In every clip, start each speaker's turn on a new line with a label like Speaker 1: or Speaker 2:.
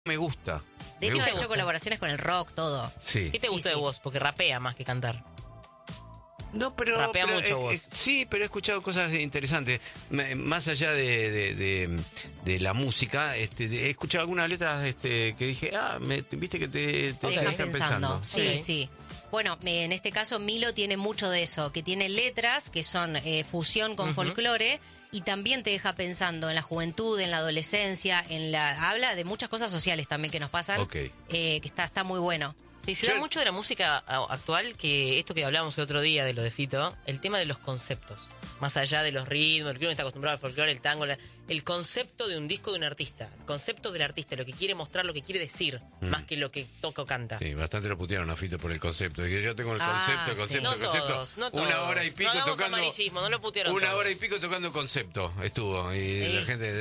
Speaker 1: me gusta.
Speaker 2: De hecho, ha hecho colaboraciones con el rock, todo.
Speaker 1: Sí.
Speaker 3: ¿Qué te gusta de vos? Porque rapea más que cantar.
Speaker 1: No, pero...
Speaker 3: Rapea mucho vos.
Speaker 1: Sí, pero he escuchado cosas interesantes. Más allá de la música, he escuchado algunas letras que dije, viste que te dejan pensando.
Speaker 2: Sí, sí. Bueno, en este caso Milo tiene mucho de eso, que tiene letras que son fusión con folclore y también te deja pensando en la juventud, en la adolescencia, habla de muchas cosas sociales también que nos pasan, que está muy bueno.
Speaker 3: Sí, se da mucho de la música actual, que esto que hablábamos el otro día de lo de Fito, el tema de los conceptos. Más allá de los ritmos, el que uno está acostumbrado al folclore, el tango, el concepto de un disco de un artista, el concepto del artista, lo que quiere mostrar, lo que quiere decir, más que lo que toca o canta.
Speaker 1: Sí, bastante lo putearon a Fito por el concepto. Que yo tengo el concepto,
Speaker 3: sí. No todos.
Speaker 1: Una hora y pico tocando.
Speaker 3: No lo putearon
Speaker 1: Una
Speaker 3: todos.
Speaker 1: hora y pico tocando concepto estuvo. Y la gente,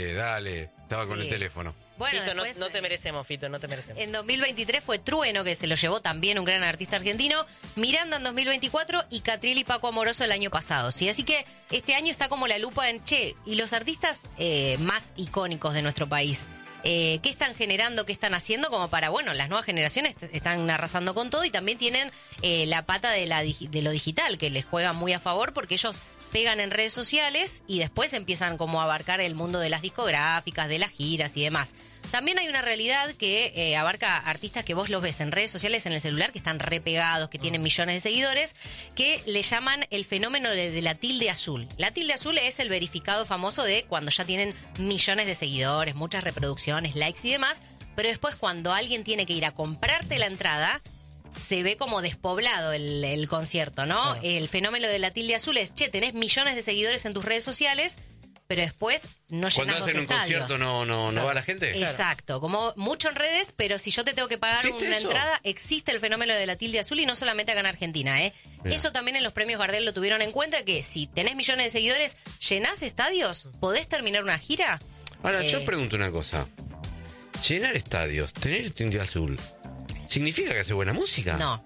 Speaker 1: dale. Estaba con el teléfono.
Speaker 2: Bueno,
Speaker 3: Fito,
Speaker 2: después,
Speaker 3: no te merecemos, Fito, no te merecemos.
Speaker 2: En 2023 fue Trueno, que se lo llevó también un gran artista argentino, Miranda en 2024 y Catriel y Paco Amoroso el año pasado. ¿Sí? Así que este año está como la lupa en y los artistas más icónicos de nuestro país. ¿Qué están generando, qué están haciendo? Como para, las nuevas generaciones están arrasando con todo y también tienen la pata de lo digital, que les juega muy a favor porque ellos pegan en redes sociales y después empiezan como a abarcar el mundo de las discográficas, de las giras y demás. También hay una realidad que abarca artistas que vos los ves en redes sociales, en el celular, que están repegados, que tienen millones de seguidores, que le llaman el fenómeno de la tilde azul. La tilde azul es el verificado famoso de cuando ya tienen millones de seguidores, muchas reproducciones, likes y demás, pero después cuando alguien tiene que ir a comprarte la entrada, se ve como despoblado el concierto, ¿no? Claro. El fenómeno de la tilde azul es, tenés millones de seguidores en tus redes sociales, pero después no llenas los estadios.
Speaker 1: Cuando hacen un concierto no va la gente.
Speaker 2: Exacto, como mucho en redes, pero si yo te tengo que pagar una entrada, existe el fenómeno de la tilde azul y no solamente acá en Argentina, ¿eh? Eso también en los premios Gardel lo tuvieron en cuenta, que si tenés millones de seguidores, ¿llenás estadios? ¿Podés terminar una gira?
Speaker 1: Ahora, yo pregunto una cosa. Llenar estadios, tener tilde azul, ¿significa que hace buena música?
Speaker 2: No.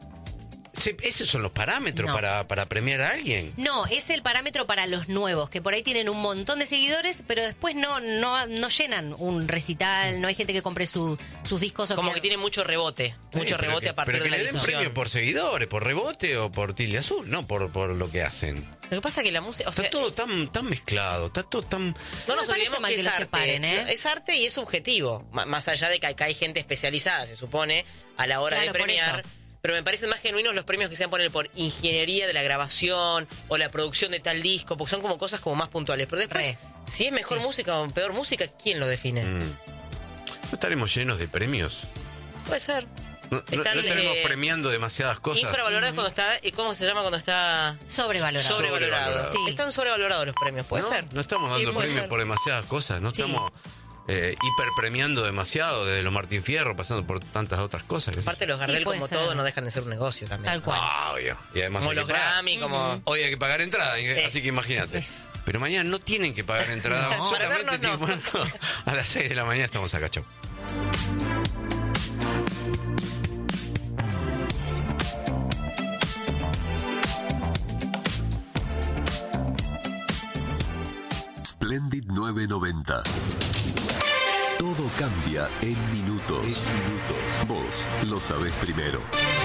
Speaker 1: ¿Esos son los parámetros para premiar a alguien?
Speaker 2: No, es el parámetro para los nuevos, que por ahí tienen un montón de seguidores, pero después no llenan un recital, no hay gente que compre sus discos.
Speaker 3: Como que tiene mucho rebote, a partir de la difusión. Pero que le den
Speaker 1: premio por seguidores, por rebote o por tilde azul, no por lo que hacen.
Speaker 3: Lo que pasa es que la música...
Speaker 1: está todo tan mezclado, está todo tan...
Speaker 3: No nos olvidemos que es arte.
Speaker 2: Separen,
Speaker 3: Es arte y es subjetivo, más allá de que acá hay gente especializada, se supone, a la hora de premiar... Pero me parecen más genuinos los premios que se poner por ingeniería de la grabación o la producción de tal disco, porque son como cosas como más puntuales. Pero después, si es mejor música o peor música, ¿quién lo define?
Speaker 1: ¿No estaremos llenos de premios?
Speaker 3: Puede ser.
Speaker 1: ¿No estaremos premiando demasiadas cosas?
Speaker 3: Infravaloradas cuando está... ¿Cómo se llama cuando está...?
Speaker 2: Sobrevalorado.
Speaker 3: Sí. Están sobrevalorados los premios, puede ser.
Speaker 1: No estamos dando premios por demasiadas cosas, no estamos... hiperpremiando demasiado, desde los Martín Fierro pasando por tantas otras cosas.
Speaker 3: Aparte los Gardel, como todo, no dejan de ser un negocio también.
Speaker 2: Tal cual.
Speaker 1: Obvio. Y además
Speaker 3: como los Grammy, como...
Speaker 1: Hoy hay que pagar entrada, así que imagínate. Pero mañana no tienen que pagar entrada. Solamente a las 6 de la mañana estamos acá, chau.
Speaker 4: Splendid 990. Todo cambia en minutos. Vos lo sabés primero.